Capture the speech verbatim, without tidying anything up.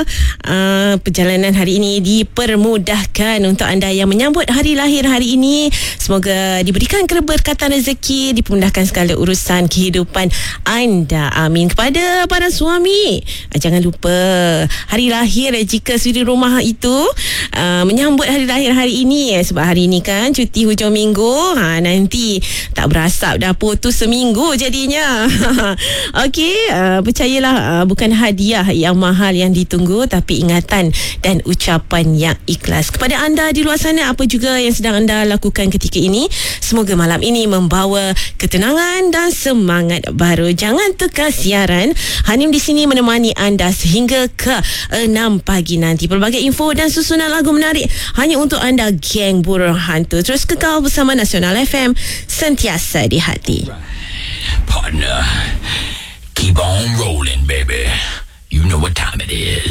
uh, perjalanan hari ini dipermudahkan untuk anda yang menyambut hari lahir hari ini. Semoga diberikan keberkatan rezeki, dipermudahkan segala urusan kehidupan anda. Amin. Kepada para suami, jangan lupa hari lahir jika suri rumah itu uh, menyambut hari lahir hari ini, eh, sebab hari ini kan cuti hujung minggu. Ha, nanti tak berasap dapur tu seminggu jadinya. Okey, uh, percayalah uh, bukan hadiah yang mahal yang ditunggu, tapi ingatan dan ucapan yang ikhlas. Kepada anda di luar sana, apa juga yang sedang anda lakukan ketika ini, semoga malam ini membawa ketenangan dan semangat baru. Jangan tukar siaran. Hanim di sini menemani anda sehingga ke enam pagi nanti. Pelbagai info dan susunan lagu menarik hanya untuk anda, geng burung hantu. Terus kekal bersama Nasional F M, sentiasa di hati. Partner, keep on rolling, baby. You know what time it is.